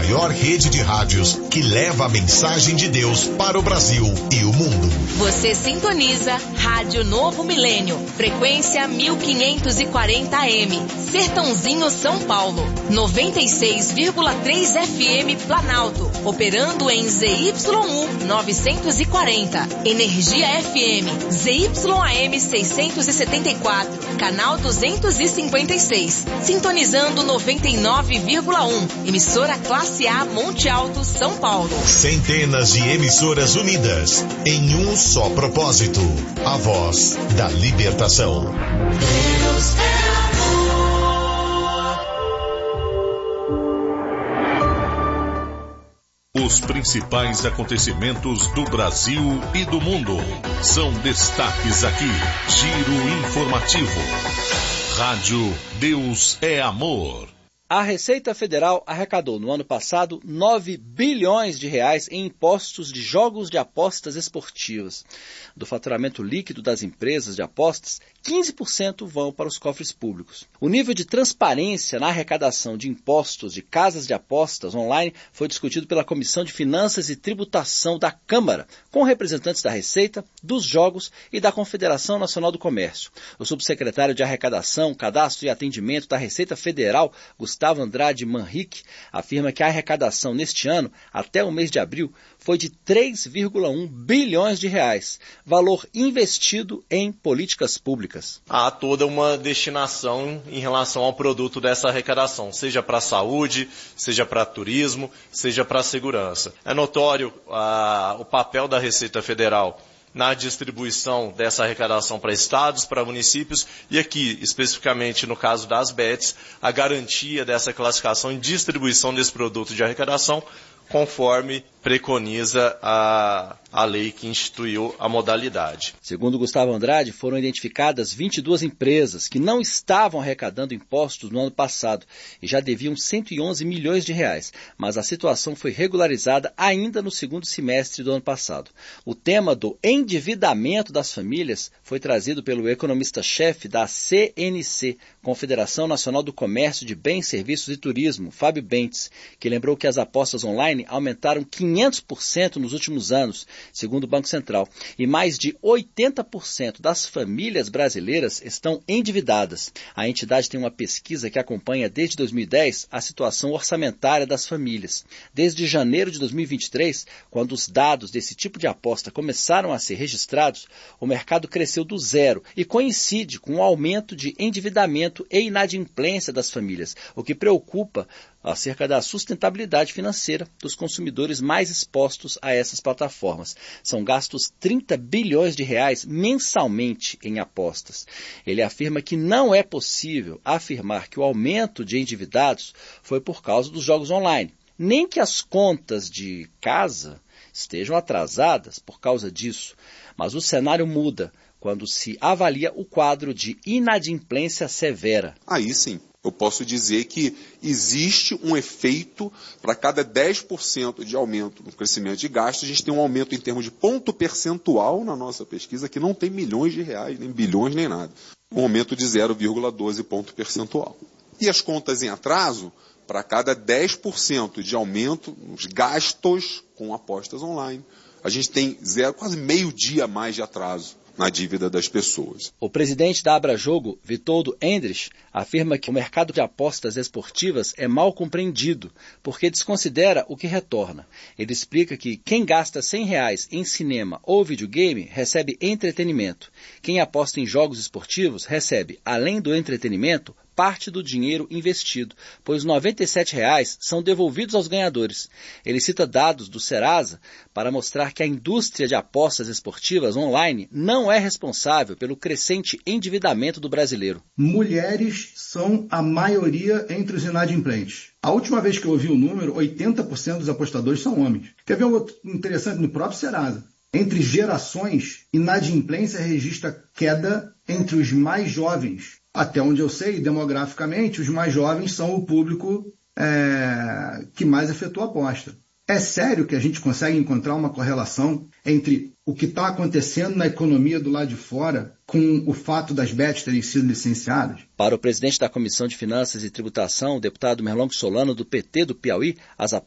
maior rede de rádios que leva a mensagem de Deus para o Brasil e o mundo. Você sintoniza Rádio Novo Milênio, frequência 1540 AM, Sertãozinho, São Paulo, 96,3 FM Planalto, operando em ZYU 940, Energia FM, ZYAM 674, canal 256, sintonizando 99,1, emissora Classe A Monte Alto, São Paulo. Centenas de emissoras unidas em um só propósito, a voz da libertação. Deus é amor. Os principais acontecimentos do Brasil e do mundo são destaques aqui. Giro informativo. Rádio Deus é Amor. A Receita Federal arrecadou no ano passado 9 bilhões de reais em impostos de jogos de apostas esportivas. Do faturamento líquido das empresas de apostas, 15% vão para os cofres públicos. O nível de transparência na arrecadação de impostos de casas de apostas online foi discutido pela Comissão de Finanças e Tributação da Câmara, com representantes da Receita, dos Jogos e da Confederação Nacional do Comércio. O subsecretário de Arrecadação, Cadastro e Atendimento da Receita Federal, Gustavo Andrade Manrique, afirma que a arrecadação neste ano, até o mês de abril, foi de 3,1 bilhões de reais, valor investido em políticas públicas. Há toda uma destinação em relação ao produto dessa arrecadação, seja para a saúde, seja para turismo, seja para a segurança. É notório o papel da Receita Federal na distribuição dessa arrecadação para estados, para municípios e aqui, especificamente no caso das bets, a garantia dessa classificação e distribuição desse produto de arrecadação conforme preconiza a lei que instituiu a modalidade. Segundo Gustavo Andrade, foram identificadas 22 empresas que não estavam arrecadando impostos no ano passado e já deviam 111 milhões de reais, mas a situação foi regularizada ainda no segundo semestre do ano passado. O tema do endividamento das famílias foi trazido pelo economista-chefe da CNC, Confederação Nacional do Comércio de Bens, Serviços e Turismo, Fábio Bentes, que lembrou que as apostas online aumentaram 500% nos últimos anos, segundo o Banco Central, e mais de 80% das famílias brasileiras estão endividadas. A entidade tem uma pesquisa que acompanha desde 2010 a situação orçamentária das famílias. Desde janeiro de 2023, quando os dados desse tipo de aposta começaram a ser registrados, o mercado cresceu do zero e coincide com o aumento de endividamento e inadimplência das famílias, o que preocupa acerca da sustentabilidade financeira dos consumidores mais expostos a essas plataformas. São gastos 30 bilhões de reais mensalmente em apostas. Ele afirma que não é possível afirmar que o aumento de endividados foi por causa dos jogos online, nem que as contas de casa estejam atrasadas por causa disso. Mas o cenário muda quando se avalia o quadro de inadimplência severa. Aí sim, eu posso dizer que existe um efeito para cada 10% de aumento no crescimento de gastos, a gente tem um aumento em termos de ponto percentual na nossa pesquisa, que não tem milhões de reais, nem bilhões, nem nada. Um aumento de 0,12 ponto percentual. E as contas em atraso, para cada 10% de aumento nos gastos com apostas online, a gente tem quase meio dia a mais de atraso na dívida das pessoas. O presidente da Abrajogo, Vitoldo Endres, afirma que o mercado de apostas esportivas é mal compreendido, porque desconsidera o que retorna. Ele explica que quem gasta R$100 em cinema ou videogame recebe entretenimento. Quem aposta em jogos esportivos recebe, além do entretenimento, parte do dinheiro investido, pois R$ 97 são devolvidos aos ganhadores. Ele cita dados do Serasa para mostrar que a indústria de apostas esportivas online não é responsável pelo crescente endividamento do brasileiro. Mulheres são a maioria entre os inadimplentes. A última vez que eu ouvi o número, 80% dos apostadores são homens. Quer ver um outro interessante no próprio Serasa? Entre gerações, inadimplência registra queda entre os mais jovens. Até onde eu sei, demograficamente, os mais jovens são o público que mais efetua a aposta. É sério que a gente consegue encontrar uma correlação entre o que está acontecendo na economia do lado de fora com o fato das bets terem sido licenciadas? Para o presidente da Comissão de Finanças e Tributação, o deputado Merlong Solano, do PT do Piauí, as